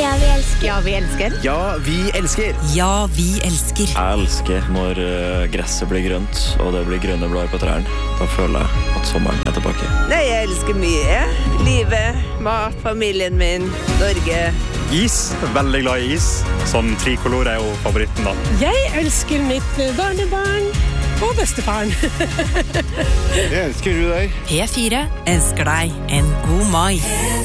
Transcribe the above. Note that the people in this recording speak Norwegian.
Ja, vi elsker. Ja, vi elsker. Ja, vi elsker. Ja, vi elsker. Jeg elsker når gresset blir grønt, og det blir grønne blader på trærne. Da føler jeg at sommeren er tilbake. Nei, jeg elsker mye. Livet, mat, familien min, Norge. Is. Veldig glad i is. Sånn trikolor er jo favoritten da. Jeg elsker mitt barnebarn og bestefaren. Jeg elsker du deg. P4 ønsker deg en god mai.